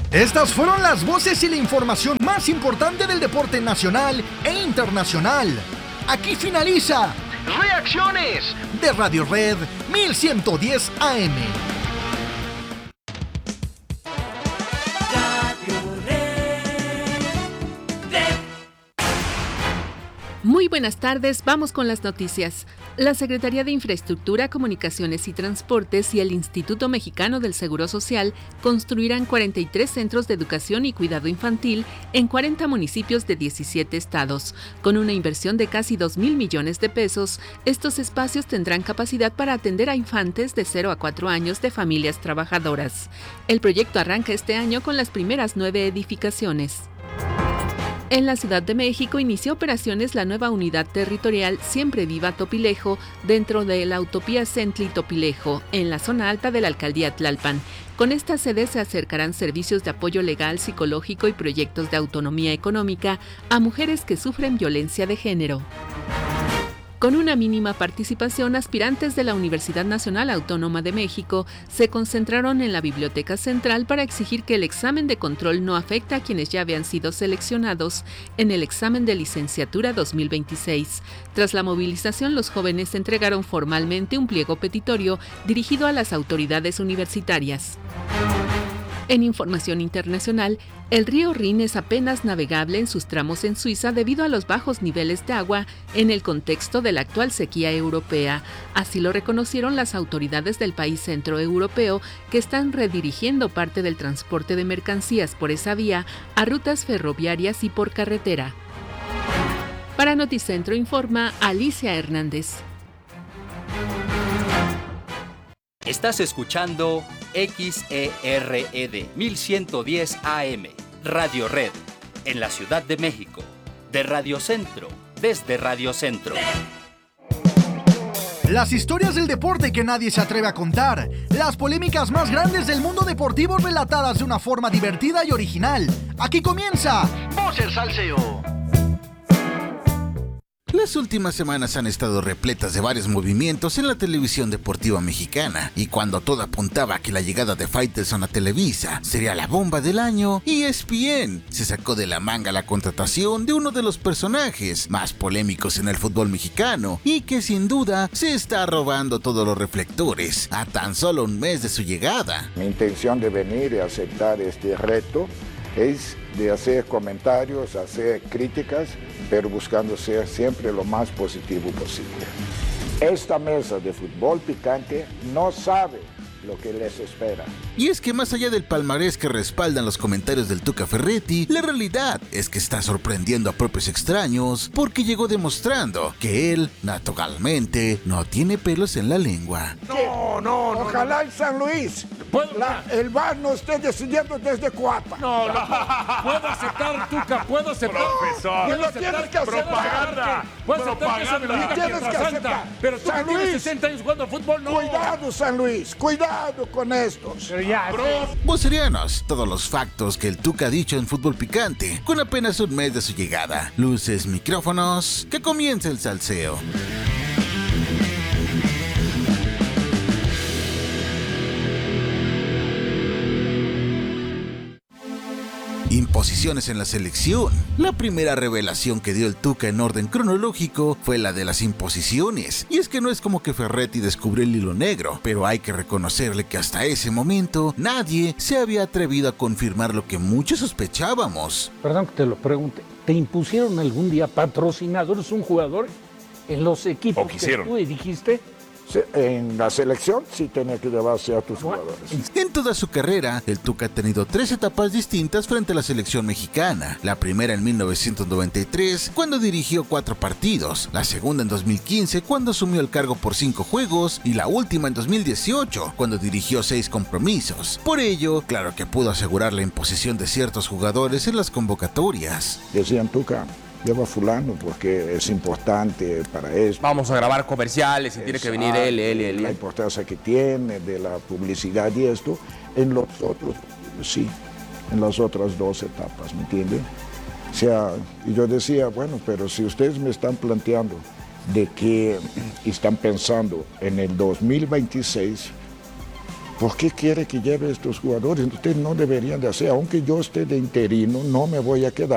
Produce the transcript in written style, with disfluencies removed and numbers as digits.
Estas fueron las voces y la información más importante del deporte nacional e internacional. Aquí finaliza Reacciones de Radio Red 1110 AM. Muy buenas tardes, vamos con las noticias. La Secretaría de Infraestructura, Comunicaciones y Transportes y el Instituto Mexicano del Seguro Social construirán 43 centros de educación y cuidado infantil en 40 municipios de 17 estados. Con una inversión de casi 2,000 millones de pesos, estos espacios tendrán capacidad para atender a infantes de 0 a 4 años de familias trabajadoras. El proyecto arranca este año con las primeras 9 edificaciones. En la Ciudad de México inició operaciones la nueva unidad territorial Siempre Viva Topilejo dentro de la Utopía Centli-Topilejo, en la zona alta de la alcaldía Tlalpan. Con esta sede se acercarán servicios de apoyo legal, psicológico y proyectos de autonomía económica a mujeres que sufren violencia de género. Con una mínima participación, aspirantes de la Universidad Nacional Autónoma de México se concentraron en la Biblioteca Central para exigir que el examen de control no afecte a quienes ya habían sido seleccionados en el examen de licenciatura 2026. Tras la movilización, los jóvenes entregaron formalmente un pliego petitorio dirigido a las autoridades universitarias. En información internacional, el río Rin es apenas navegable en sus tramos en Suiza debido a los bajos niveles de agua en el contexto de la actual sequía europea. Así lo reconocieron las autoridades del país centroeuropeo, que están redirigiendo parte del transporte de mercancías por esa vía a rutas ferroviarias y por carretera. Para Noticentro informa Alicia Hernández. Estás escuchando XERED 1110 AM, Radio Red, en la Ciudad de México, de Radio Centro, desde Radio Centro. Las historias del deporte que nadie se atreve a contar, las polémicas más grandes del mundo deportivo relatadas de una forma divertida y original. Aquí comienza Voz el Salseo. Las últimas semanas han estado repletas de varios movimientos en la televisión deportiva mexicana, y cuando todo apuntaba a que la llegada de Faitelson a Televisa sería la bomba del año, ESPN se sacó de la manga la contratación de uno de los personajes más polémicos en el fútbol mexicano y que sin duda se está robando todos los reflectores a tan solo un mes de su llegada. Mi intención de venir y aceptar este reto es de hacer comentarios, hacer críticas, pero buscando ser siempre lo más positivo posible. Esta mesa de fútbol picante no sabe lo que les espera. Y es que más allá del palmarés que respaldan los comentarios del Tuca Ferretti, la realidad es que está sorprendiendo a propios extraños porque llegó demostrando que él, naturalmente, no tiene pelos en la lengua. No. Ojalá en San Luis el VAR no esté decidiendo desde Coapa. No, puedo aceptar, Tuca, puedo aceptar. Profesor, puedo aceptar que propaganda. Puedo aceptar que se me diga Tienes que aceptar. Pero tú San que tienes Luis, 60 años jugando fútbol, no. Cuidado, San Luis, cuidado con estos. Vocerianos, todos los factos que el Tuca ha dicho en Fútbol Picante, con apenas un mes de su llegada. Luces, micrófonos, que comience el salseo. Imposiciones en la selección. La primera revelación que dio el Tuca en orden cronológico fue la de las imposiciones. Y es que no es como que Ferretti descubrió el hilo negro, pero hay que reconocerle que hasta ese momento nadie se había atrevido a confirmar lo que muchos sospechábamos. Perdón que te lo pregunte, ¿te impusieron algún día patrocinadores, un jugador en los equipos que tú dijiste? En la selección sí tenía que llevarse a tus jugadores. En toda su carrera, el Tuca ha tenido 3 etapas distintas frente a la selección mexicana. La primera en 1993, cuando dirigió 4 partidos. La segunda en 2015, cuando asumió el cargo por 5 juegos. Y la última en 2018, cuando dirigió 6 compromisos. Por ello, claro que pudo asegurar la imposición de ciertos jugadores en las convocatorias. Decían, Tuca, lleva a fulano porque es importante para esto. Vamos a grabar comerciales y tiene que venir él. La importancia que tiene de la publicidad y esto, en los otros, sí, en las otras 2 etapas, ¿me entiende? O sea, y yo decía, bueno, pero si ustedes me están planteando de que están pensando en el 2026, ¿Por qué quiere que lleve estos jugadores? Ustedes no deberían de hacer, aunque yo esté de interino, no me voy a quedar.